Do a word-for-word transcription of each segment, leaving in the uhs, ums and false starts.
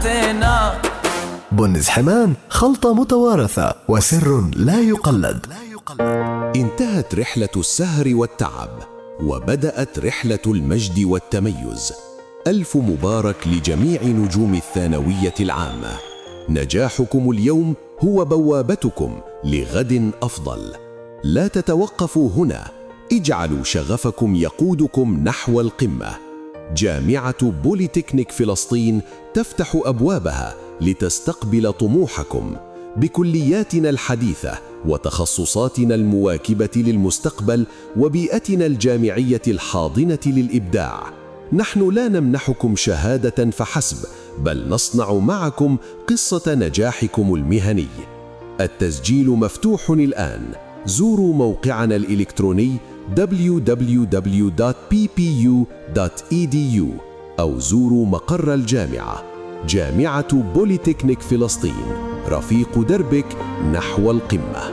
حسينا. بنز حمان خلطة متوارثة وسر لا يقلد. انتهت رحلة السهر والتعب وبدأت رحلة المجد والتميز. ألف مبارك لجميع نجوم الثانوية العامة. نجاحكم اليوم هو بوابتكم لغد أفضل. لا تتوقفوا هنا، اجعلوا شغفكم يقودكم نحو القمة. جامعة بوليتكنيك فلسطين تفتح أبوابها لتستقبل طموحكم بكلياتنا الحديثة وتخصصاتنا المواكبة للمستقبل وبيئتنا الجامعية الحاضنة للإبداع. نحن لا نمنحكم شهادة فحسب، بل نصنع معكم قصة نجاحكم المهني. التسجيل مفتوح الآن. زوروا موقعنا الإلكتروني دبليو دبليو دبليو دوت بي بي يو دوت إي دي يو أو زوروا مقر الجامعة. جامعة بوليتكنيك فلسطين، رفيق دربك نحو القمة.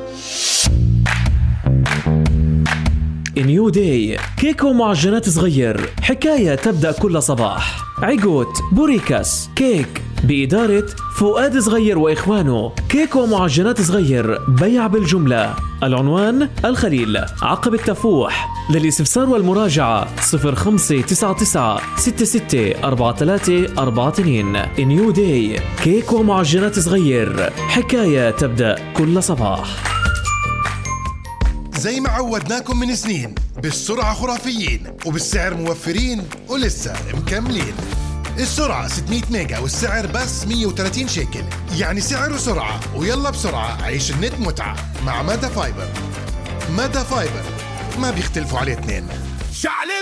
نيو داي، كيكو معجنات صغير، حكاية تبدأ كل صباح. عيقوت بوريكاس كيك بإدارة فؤاد صغير وإخوانه. كيكو معجنات صغير، بيع بالجملة. العنوان الخليل، عقب التفوح. للاستفسار والمراجعة صفر خمسة تسعة تسعة ستة ستة أربعة ثلاثة أربعة اثنين. نيو داي، كيكو معجنات صغير، حكاية تبدأ كل صباح. زي ما عودناكم من سنين، بالسرعة خرافيين وبالسعر موفرين ولسه مكملين. السرعة ستمية ميجا والسعر بس مية وثلاثين شيكل، يعني سعر وسرعة. ويلا بسرعة عيش النت متعة مع مادا فايبر. مادا فايبر ما بيختلفوا عليه اثنين.